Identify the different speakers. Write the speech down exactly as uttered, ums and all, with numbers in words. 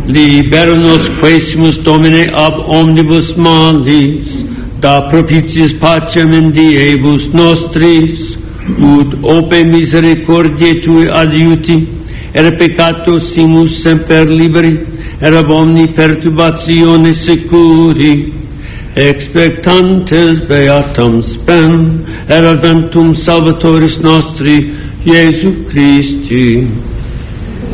Speaker 1: libera nos quaesimus Domine ab omnibus malis, da propitiis pacem in diebus nostris, ut ope misericordiae Tui adiuti, et peccatus simus semper liberi, et ab omni perturbatione securi, expectantes beatam spem, et adventum Salvatoris nostri, Iesu Christi.